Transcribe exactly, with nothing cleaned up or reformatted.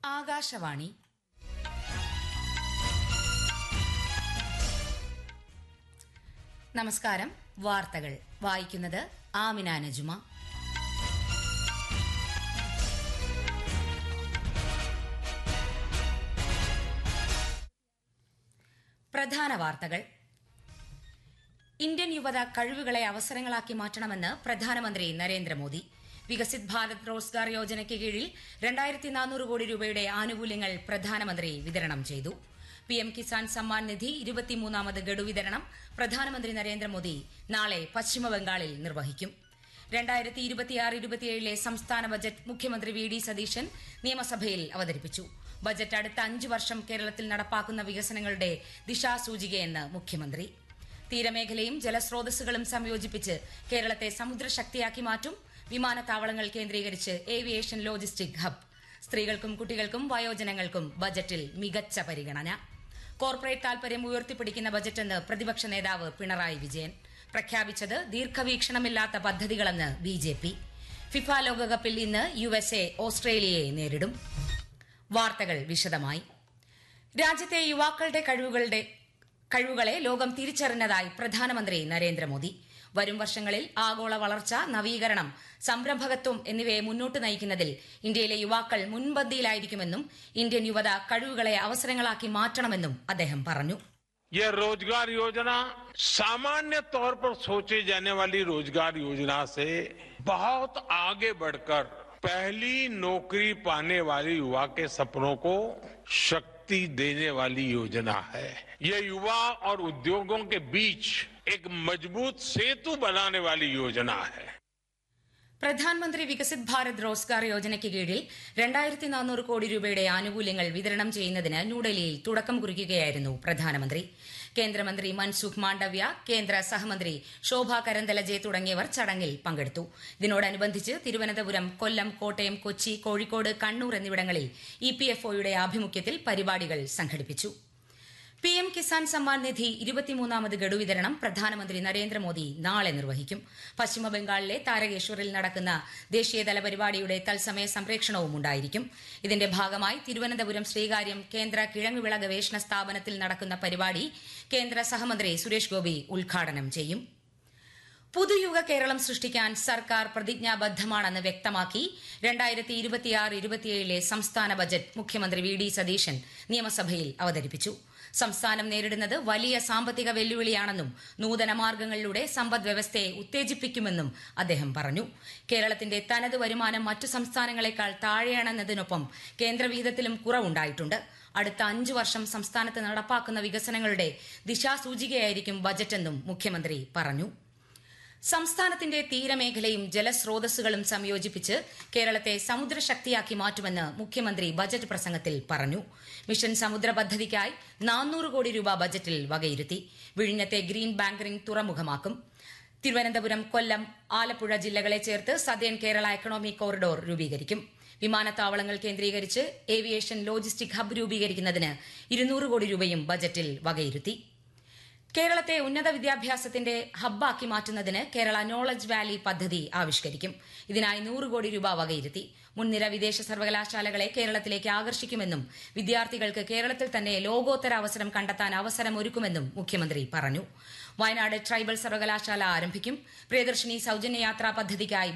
ആകാശവാണി. നമസ്കാരം. വാർത്തകൾ വായിക്കുന്നത് ആമിന നജുമ. പ്രധാന വാർത്തകൾ. ഇന്ത്യൻ യുവത കഴിവുകളെ അവസരങ്ങളാക്കി മാറ്റണമെന്ന് പ്രധാനമന്ത്രി നരേന്ദ്രമോദി. വികസിത് ഭാരത് റോസ്ഗാർ യോജനയ്ക്ക് കീഴിൽ രണ്ടായിരത്തി നാനൂറ് കോടി രൂപയുടെ ആനുകൂല്യങ്ങൾ പ്രധാനമന്ത്രി വിതരണം ചെയ്തു. പിഎം കിസാൻ സമ്മാൻ നിധി ഇരുപത്തിമൂന്നാമത് ഗഡു വിതരണം പ്രധാനമന്ത്രി നരേന്ദ്രമോദി നാളെ പശ്ചിമബംഗാളിൽ നിർവഹിക്കും. രണ്ടായിരത്തി ഇരുപത്തിയാറ് ഇരുപത്തിയേഴിലെ സംസ്ഥാന ബജറ്റ് മുഖ്യമന്ത്രി വി ഡി സതീശൻ നിയമസഭയിൽ അവതരിപ്പിച്ചു. ബജറ്റ് അടുത്ത അഞ്ചു വർഷം കേരളത്തിൽ നടപ്പാക്കുന്ന വികസനങ്ങളുടെ ദിശാസൂചികയെന്ന് മുഖ്യമന്ത്രി. തീരമേഖലയും ജലസ്രോതസ്സുകളും സംയോജിപ്പിച്ച് കേരളത്തെ സമുദ്രശക്തിയാക്കി മാറ്റും. വിമാനത്താവളങ്ങൾ കേന്ദ്രീകരിച്ച് ഏവിയേഷൻ ലോജിസ്റ്റിക് ഹബ്. സ്ത്രീകൾക്കും കുട്ടികൾക്കും വയോജനങ്ങൾക്കും ബജറ്റിൽ മികച്ച പരിഗണന. കോർപ്പറേറ്റ് താൽപര്യം ഉയർത്തിപ്പിടിക്കുന്ന ബജറ്റെന്ന് പ്രതിപക്ഷ നേതാവ് പിണറായി വിജയൻ. പ്രഖ്യാപിച്ചത് ദീർഘവീക്ഷണമില്ലാത്ത പദ്ധതികളെന്ന് ബി ജെ പി. ഫിഫ ലോകകപ്പിൽ ഇന്ന് യു എസ് എ ഓസ്ട്രേലിയയെ നേരിടും. വാർത്തകൾ വിശദമായി. രാജ്യത്തെ യുവാക്കളുടെ കഴിവുകളുടെ കഴിവുകളെ ലോകം തിരിച്ചറിഞ്ഞതായി പ്രധാനമന്ത്രി നരേന്ദ്രമോദി. വരും വർഷങ്ങളിൽ ആഗോള വളർച്ച, നവീകരണം, സംരംഭകത്വം എന്നിവയെ മുന്നോട്ട് നയിക്കുന്നതിൽ ഇന്ത്യയിലെ യുവാക്കൾ മുൻപന്തിയിലായിരിക്കുമെന്നും ഇന്ത്യൻ യുവത കഴിവുകളെ അവസരങ്ങളാക്കി മാറ്റണമെന്നും അദ്ദേഹം പറഞ്ഞു. यह रोजगार योजना सामान्य तौर पर सोचे जाने वाली रोजगार योजना से बहुत आगे बढ़कर पहली नौकरी पाने वाले युवा के सपनों को शक्ति देने वाली योजना है. यह युवा और उद्योगों के बीच एक मजबूत सेतु बनाने वाली योजना है. പ്രധാനമന്ത്രി വികസിത് ഭാരത് റോസ്ഗാർ യോജനയ്ക്ക് കീഴിൽ രണ്ടായിരത്തി നാനൂറ് കോടി രൂപയുടെ ആനുകൂല്യങ്ങൾ വിതരണം ചെയ്യുന്നതിന് ന്യൂഡൽഹിയിൽ തുടക്കം കുറിക്കുകയായിരുന്നു പ്രധാനമന്ത്രി. കേന്ദ്രമന്ത്രി മൻസുഖ് മാണ്ഡവ്യ, കേന്ദ്ര സഹമന്ത്രി ശോഭ കരന്തലജെ തുടങ്ങിയവർ ചടങ്ങിൽ പങ്കെടുത്തു. ഇതിനോടനുബന്ധിച്ച് തിരുവനന്തപുരം, കൊല്ലം, കോട്ടയം, കൊച്ചി, കോഴിക്കോട്, കണ്ണൂർ എന്നിവിടങ്ങളിൽ ഇ പി എഫ് ഒയുടെ ആഭിമുഖ്യത്തിൽ പരിപാടികൾ സംഘടിപ്പിച്ചു. പിഎം കിസാൻ സമ്മാൻ നിധി ഇരുപത്തിമൂന്നാമത് ഗഡു വിതരണം പ്രധാനമന്ത്രി നരേന്ദ്രമോദി നാളെ നിർവഹിക്കും. പശ്ചിമബംഗാളിലെ താരകേശ്വറിൽ നടക്കുന്ന ദേശീയതല പരിപാടിയുടെ തത്സമയ സംപ്രേക്ഷണവും ഉണ്ടായിരിക്കും. ഇതിന്റെ ഭാഗമായി തിരുവനന്തപുരം ശ്രീകാര്യം കേന്ദ്ര കിഴങ്ങുവിള ഗവേഷണ സ്ഥാപനത്തിൽ നടക്കുന്ന പരിപാടി കേന്ദ്ര സഹമന്ത്രി സുരേഷ് ഗോപി ഉദ്ഘാടനം ചെയ്യും. പുതുയുഗ കേരളം സൃഷ്ടിക്കാൻ സർക്കാർ പ്രതിജ്ഞാബദ്ധമാണെന്ന് വ്യക്തമാക്കി രണ്ടായിരത്തി ഇരുപത്തിയാറ് ഇരുപത്തിയേഴിലെ സംസ്ഥാന ബജറ്റ് മുഖ്യമന്ത്രി വി ഡി സതീശൻ നിയമസഭയിൽ അവതരിപ്പിച്ചു. സംസ്ഥാനം നേരിടുന്നത് വലിയ സാമ്പത്തിക വെല്ലുവിളിയാണെന്നും നൂതന മാർഗ്ഗങ്ങളിലൂടെ സമ്പദ് വ്യവസ്ഥയെ ഉത്തേജിപ്പിക്കുമെന്നും അദ്ദേഹം പറഞ്ഞു. കേരളത്തിന്റെ തനത് വരുമാനം മറ്റു സംസ്ഥാനങ്ങളെക്കാൾ താഴെയാണെന്നതിനൊപ്പം കേന്ദ്രവിഹിതത്തിലും കുറവുണ്ടായിട്ടുണ്ട്. അടുത്ത അഞ്ചു വർഷം സംസ്ഥാനത്ത് നടപ്പാക്കുന്ന വികസനങ്ങളുടെ ദിശാസൂചികയായിരിക്കും ബജറ്റെന്നും മുഖ്യമന്ത്രി പറഞ്ഞു. സംസ്ഥാനത്തിന്റെ തീരമേഖലയും ജലസ്രോതസ്സുകളും സംയോജിപ്പിച്ച് കേരളത്തെ സമുദ്രശക്തിയാക്കി മാറ്റുമെന്ന് മുഖ്യമന്ത്രി ബജറ്റ് പ്രസംഗത്തിൽ പറഞ്ഞു. മിഷൻ സമുദ്ര പദ്ധതിക്കായി നാനൂറ് കോടി രൂപ ബജറ്റിൽ വകയിരുത്തി. വിഴിഞ്ഞത്തെ ഗ്രീൻ ബാങ്കറിംഗ് തുറമുഖമാക്കും. തിരുവനന്തപുരം, കൊല്ലം, ആലപ്പുഴ ജില്ലകളെ ചേർത്ത് സദേൺ കേരള എക്കണോമിക് കോറിഡോർ രൂപീകരിക്കും. വിമാനത്താവളങ്ങൾ കേന്ദ്രീകരിച്ച് ഏവിയേഷൻ ലോജിസ്റ്റിക് ഹബ് രൂപീകരിക്കുന്നതിന് ഇരുന്നൂറ് കോടി രൂപയും ബജറ്റിൽ വകയിരുത്തി. കേരളത്തെ ഉന്നത വിദ്യാഭ്യാസത്തിന്റെ ഹബ്ബാക്കി മാറ്റുന്നതിന് കേരള നോളജ് വാലി പദ്ധതി ആവിഷ്കരിക്കും. ഇതിനായി നൂറ് കോടി രൂപ വകയിരുത്തി. മുൻനിര വിദേശ സർവകലാശാലകളെ കേരളത്തിലേക്ക് ആകർഷിക്കുമെന്നും വിദ്യാർത്ഥികൾക്ക് കേരളത്തിൽ തന്നെ ലോകോത്തര അവസരം കണ്ടെത്താൻ അവസരമൊരുക്കുമെന്നും മുഖ്യമന്ത്രി പറഞ്ഞു. വയനാട് ട്രൈബൽ സർവകലാശാല ആരംഭിക്കും. പ്രിയദർശിനി സൌജന്യ യാത്രാ പദ്ധതിക്കായി